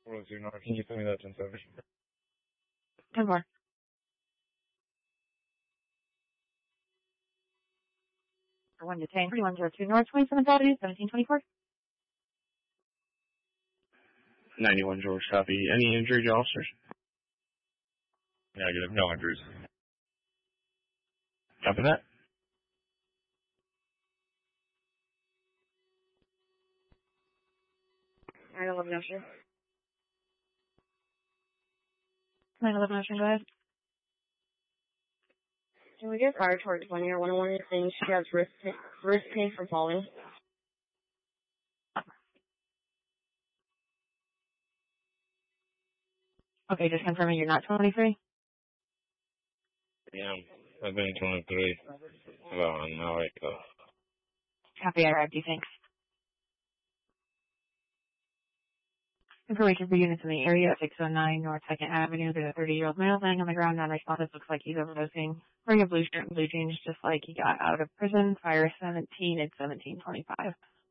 402 North, can you send me that 1070? 10 more. For 1 to 10, 3102 North, 27th Avenue, 1724. 91 George, copy. Any injury to officers? Negative, no injuries. Copy that. I 11 Ocean. 911 Ocean, go ahead. Can we get fire towards 20 or 101 saying she has wrist pain from falling? Okay, just confirming you're not 23? Yeah, I've been 23 about an hour ago. Copy, I arrived, thanks. Information for units in the area, 609 North 2nd Avenue. There's a 30-year-old male laying on the ground, non-responsive, looks like he's overdosing. Wearing a blue shirt and blue jeans, just like he got out of prison. Fire 17 at 1725.